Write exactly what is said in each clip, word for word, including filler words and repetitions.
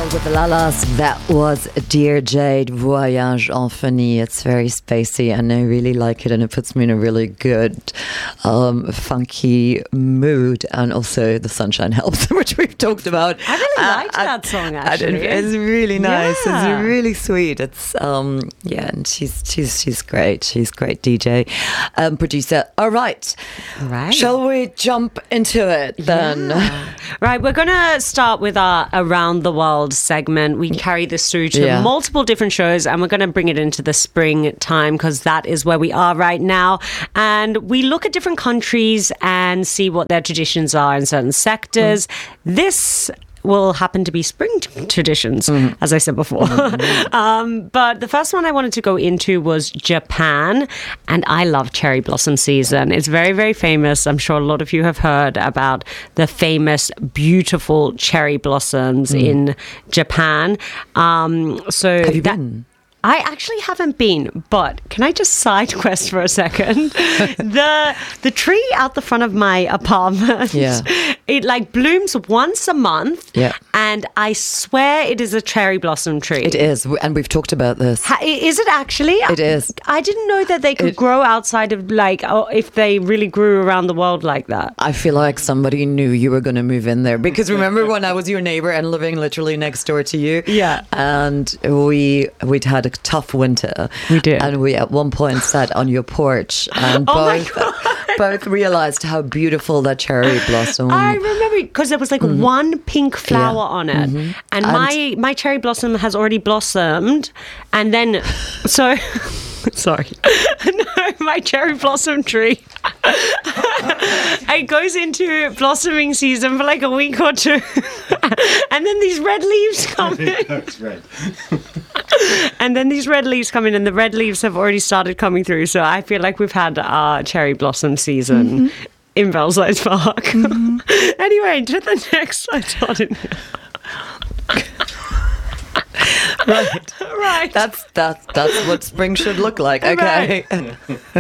with the Lalas. That was Dear Jade, Voyage Infini. It's very spacey and I really like it, and it puts me in a really good um, funky mood, and also the sunshine helps, which we've talked about. I really uh, liked that song, actually. It's really nice. Yeah. It's really sweet. It's um yeah, and she's she's she's great. She's great D J, um, producer. All right. All right. Shall we jump into it then? Yeah. Right, we're going to start with our Around the World segment. We carry this through to Yeah. multiple different shows, and we're going to bring it into the spring time because that is where we are right now. And we look at different countries and see what their traditions are in certain sectors. Mm. This will happen to be spring t- traditions, mm. as I said before. Mm-hmm. um, but the first one I wanted to go into was Japan, and I love cherry blossom season. It's very, very famous. I'm sure a lot of you have heard about the famous, beautiful cherry blossoms mm. in Japan. Um, so have you that- been? I actually haven't been, but can I just side quest for a second? the the tree out the front of my apartment, yeah. it like blooms once a month, yeah. and I swear it is a cherry blossom tree. It is, and we've talked about this. Ha- is it actually? It is. I didn't know that they could it, grow outside of like, oh, if they really grew around the world like that. I feel like somebody knew you were going to move in there, because remember when I was your neighbor and living literally next door to you? Yeah. And we, we'd had a tough winter. We did. And we at one point sat on your porch and oh both, my God. both realized how beautiful that cherry blossom. I remember because there was like mm-hmm. one pink flower yeah. on it, mm-hmm. and, and my my cherry blossom has already blossomed, and then so sorry, no, my cherry blossom tree it goes into blossoming season for like a week or two, and then these red leaves come in. It's red. And then these red leaves come in, and the red leaves have already started coming through. So I feel like we've had our cherry blossom season mm-hmm. in Belsize Park. Mm-hmm. Anyway, to the next slide. Right, right. That's that's that's what spring should look like. Okay. Right.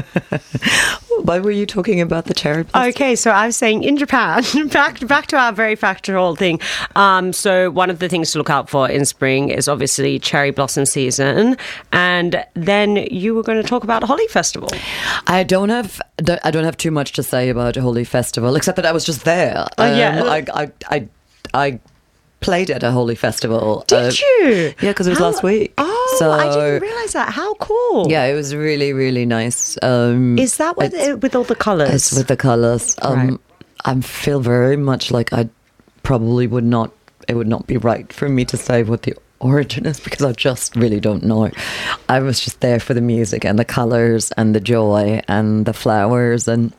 Why were you talking about the cherry blossom? Okay, so I was saying in Japan, back back to our very factual thing. Um, so one of the things to look out for in spring is obviously cherry blossom season, and then you were going to talk about a Holi festival. I don't have I don't have too much to say about a Holi festival, except that I was just there. Oh um, yeah, I I I. I played at a Holi festival. Did uh, you? Yeah, because it was How? last week. Oh, so, I didn't realise that. How cool. Yeah, it was really, really nice. Um, Is that with, it, with all the colours? It's with the colours. Um, right. I feel very much like I probably would not, it would not be right for me to say what the origin is, because I just really don't know. I was just there for the music and the colours and the joy and the flowers, and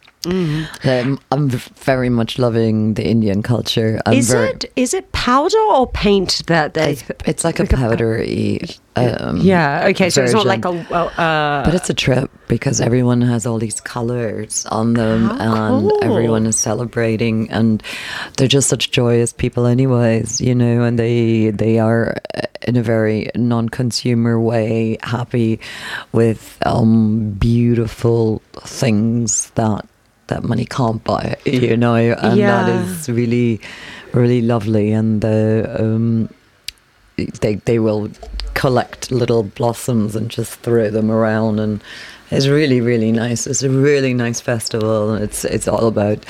Mm-hmm. Um, I'm very much loving the Indian culture. I'm is very, it is it powder or paint that they? It's, it's like, like a powdery. Um, yeah. Okay. So version. it's not like a. Uh, but it's a trip because everyone has all these colors on them, How and cool. everyone is celebrating, and they're just such joyous people, anyways. You know, and they they are in a very non-consumer way happy with um, beautiful things that. that money can't buy, you know, and yeah. that is really, really lovely. And the, um, they they will collect little blossoms and just throw them around, and it's really, really nice. It's a really nice festival. It's it's all about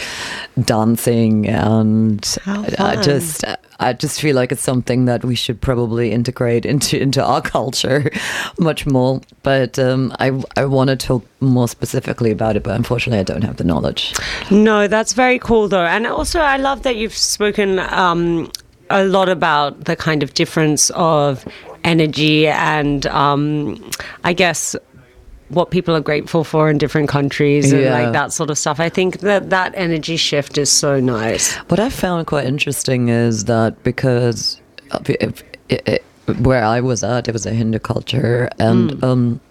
dancing, and I just I just feel like it's something that we should probably integrate into into our culture much more. But um, I I want to talk more specifically about it, but unfortunately I don't have the knowledge. No, that's very cool though, and also I love that you've spoken um, a lot about the kind of difference of energy and um, I guess. what people are grateful for in different countries and yeah. like that sort of stuff. I think that that energy shift is so nice. What I found quite interesting is that because if, it, it, where I was at, it was a Hindu culture, and mm. um,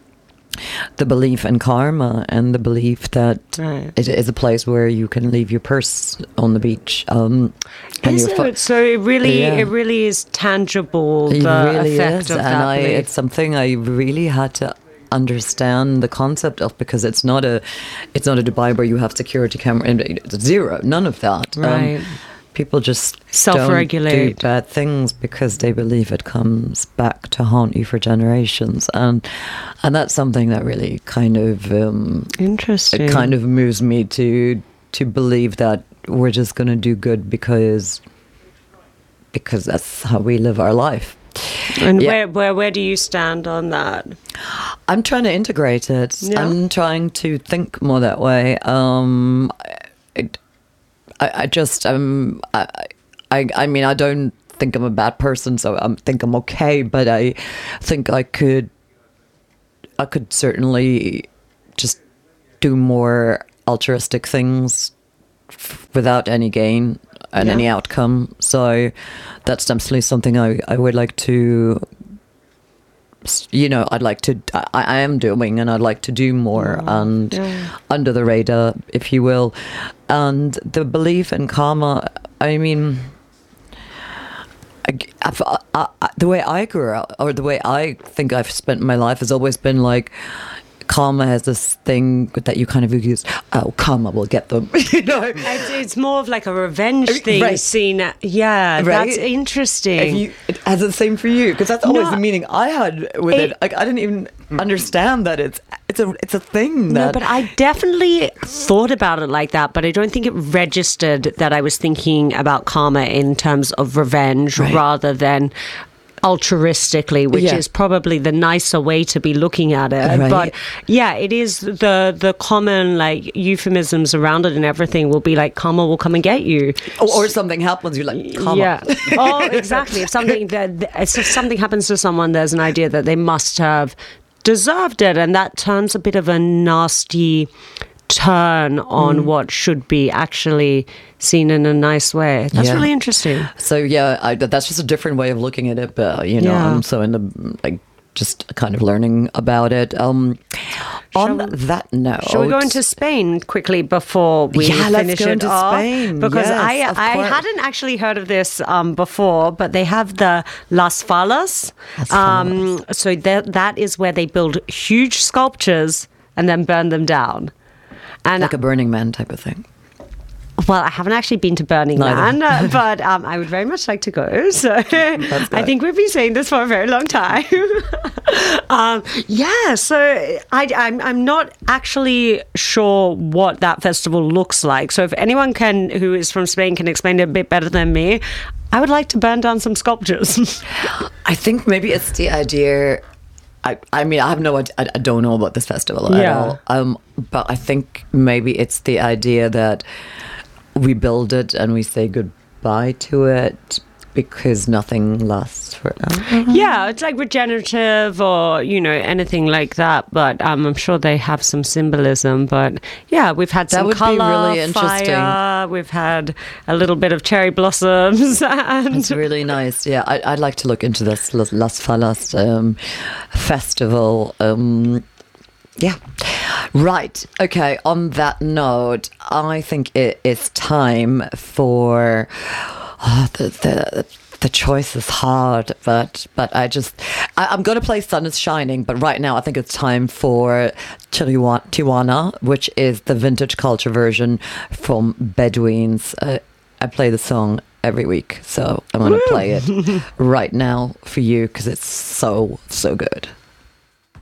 the belief in karma and the belief that right. it is a place where you can leave your purse on the beach. Um, is it? Fu- so it really, yeah. it really is tangible. It the really effect is, of and that I, belief. it's something I really had to understand the concept of, because it's not a it's not a Dubai where you have security camera, it's zero, none of that. Right. Um, people just self-regulate, don't do bad things because they believe it comes back to haunt you for generations, and and that's something that really kind of um, interesting. It kind of moves me to to believe that we're just going to do good because because that's how we live our life. And yeah. where, where where do you stand on that? I'm trying to integrate it. Yeah. I'm trying to think more that way. Um, I, I, I just um, I, I I mean I don't think I'm a bad person, so I think I'm okay. But I think I could I could certainly just do more altruistic things f- without any gain and Yeah. any outcome. So that's definitely something I, I would like to, you know, I'd like to, I, I am doing and I'd like to do more and yeah. under the radar, if you will. And the belief in karma, I mean, I, I've, I, I, the way I grew up, or the way I think I've spent my life has always been like, karma has this thing that you kind of use, oh, karma will get them, you know. It's, it's more of like a revenge thing. Right. Seen, yeah, Right? that's interesting. If you, it has the same for you, because that's always No, the meaning I had with it, it- Like I didn't even understand that it's it's a it's a thing. That, No, but I definitely thought about it like that, but I don't think it registered that I was thinking about karma in terms of revenge Right. rather than altruistically, which Yeah. is probably the nicer way to be looking at it. Right. But yeah, it is the the common like euphemisms around it and everything will be like karma will come and get you. or, or something happens, you're like, karma. Yeah. Oh, exactly. If something that if something happens to someone, there's an idea that they must have deserved it, and that turns a bit of a nasty turn on what should be actually seen in a nice way. That's Yeah. really interesting. So yeah, I, that's just a different way of looking at it. But you know, Yeah. I'm so into like just kind of learning about it. Um, on Shall- that note, Shall we go into Spain quickly before we Yeah, let's finish go it into off? Spain. Because Yes, I of I course. hadn't actually heard of this um, before, but they have the Las Fallas. Las Um, so that that is where they build huge sculptures and then burn them down. And like a Burning Man type of thing. well, I haven't actually been to Burning Neither. Man, uh, but um, I would very much like to go. So I think we've been saying this for a very long time. um, yeah, so I, I'm I'm not actually sure what that festival looks like. So if anyone can, who is from Spain, can explain it a bit better than me, I would like to burn down some sculptures. I think maybe it's the idea. I, I mean, I have no idea. I, I don't know about this festival at Yeah. all. Um, but I think maybe it's the idea that we build it and we say goodbye to it because nothing lasts forever. Yeah, it's like regenerative or, you know, anything like that. But um, I'm sure they have some symbolism. But yeah, we've had That some would be colour, really interesting. fire, we've had a little bit of cherry blossoms. And It's really nice. Yeah, I, I'd like to look into this Las Las Fallas um, festival. Um, yeah. Right. Okay. On that note, I think it is time for oh, the the. The choice is hard, but but I just I, I'm going to play "Sun Is Shining," but right now I think it's time for Tijuana, Tijuana, which is the vintage culture version from Bedouins. Uh, I play the song every week, so I'm going to play it right now for you because it's so so good.